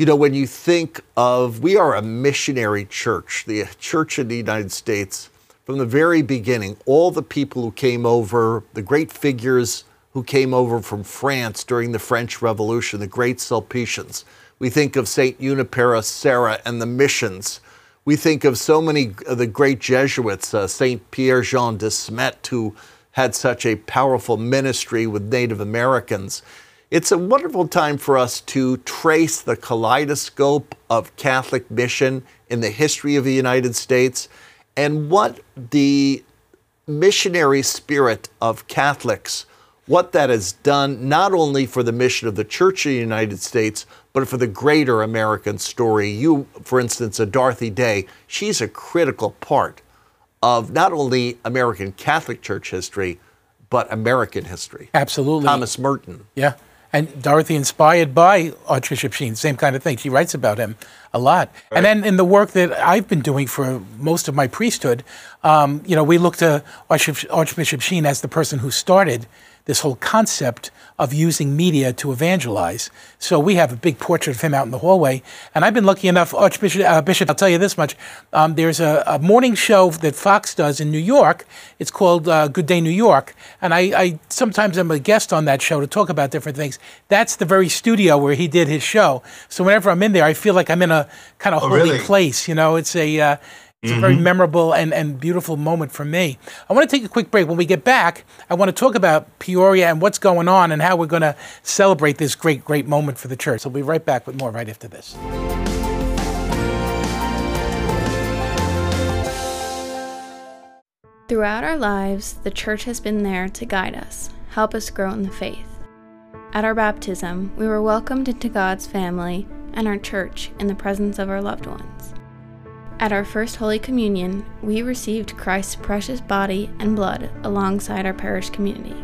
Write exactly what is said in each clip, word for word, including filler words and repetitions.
You know, when you think of, we are a missionary church, the church in the United States, from the very beginning, all the people who came over, the great figures who came over from France during the French Revolution, the great Sulpicians. We think of Saint Junipero Serra and the missions. We think of so many of the great Jesuits, uh, Saint Pierre-Jean de Smet, who had such a powerful ministry with Native Americans. It's a wonderful time for us to trace the kaleidoscope of Catholic mission in the history of the United States and what the missionary spirit of Catholics, what that has done not only for the mission of the Church of the United States, but for the greater American story. You, for instance, a Dorothy Day, she's a critical part of not only American Catholic Church history, but American history. Absolutely. Thomas Merton. Yeah. And Dorothy, inspired by Archbishop Sheen, same kind of thing. She writes about him a lot. Right. And then in the work that I've been doing for most of my priesthood, um, you know, we look to Archbishop, Archbishop Sheen as the person who started this whole concept of using media to evangelize. So we have a big portrait of him out in the hallway. And I've been lucky enough, Archbishop, uh, Bishop, I'll tell you this much, um, there's a, a morning show that Fox does in New York. It's called uh, Good Day New York. And I, I sometimes am a guest on that show to talk about different things. That's the very studio where he did his show. So whenever I'm in there, I feel like I'm in a kind of oh, holy really? place. You know, it's a... Uh, It's a very memorable and, and beautiful moment for me. I want to take a quick break. When we get back, I want to talk about Peoria and what's going on and how we're going to celebrate this great, great moment for the church. So we'll be right back with more right after this. Throughout our lives, the church has been there to guide us, help us grow in the faith. At our baptism, we were welcomed into God's family and our church in the presence of our loved ones. At our First Holy Communion, we received Christ's precious body and blood alongside our parish community.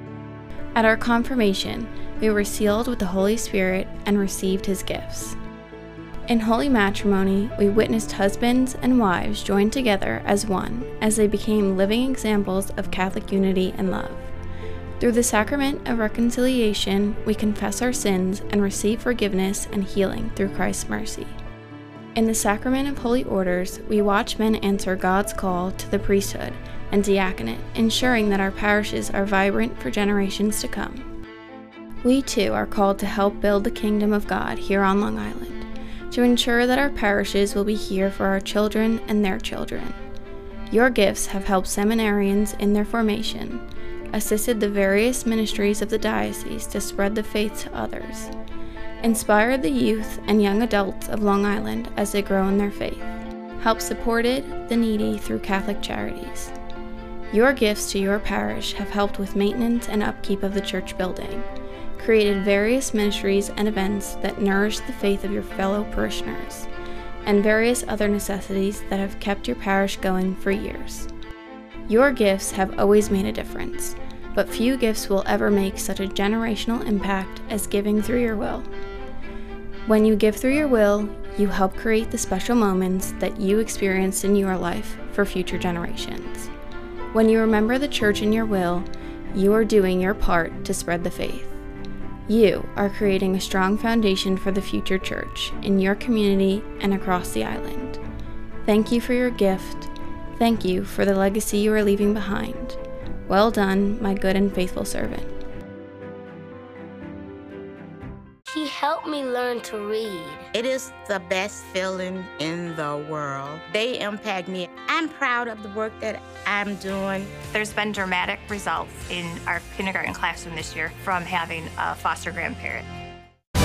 At our confirmation, we were sealed with the Holy Spirit and received His gifts. In holy matrimony, we witnessed husbands and wives joined together as one as they became living examples of Catholic unity and love. Through the sacrament of reconciliation, we confess our sins and receive forgiveness and healing through Christ's mercy. In the sacrament of holy orders, we watch men answer God's call to the priesthood and diaconate, ensuring that our parishes are vibrant for generations to come. We too are called to help build the kingdom of God here on Long Island, to ensure that our parishes will be here for our children and their children. Your gifts have helped seminarians in their formation, assisted the various ministries of the diocese to spread the faith to others, inspired the youth and young adults of Long Island as they grow in their faith, helped supported the needy through Catholic charities. Your gifts to your parish have helped with maintenance and upkeep of the church building, created various ministries and events that nourish the faith of your fellow parishioners, and various other necessities that have kept your parish going for years. Your gifts have always made a difference, but few gifts will ever make such a generational impact as giving through your will. When you give through your will, you help create the special moments that you experienced in your life for future generations. When you remember the church in your will, you are doing your part to spread the faith. You are creating a strong foundation for the future church in your community and across the island. Thank you for your gift. Thank you for the legacy you are leaving behind. Well done, my good and faithful servant. He helped me learn to read. It is the best feeling in the world. They impact me. I'm proud of the work that I'm doing. There's been dramatic results in our kindergarten classroom this year from having a foster grandparent.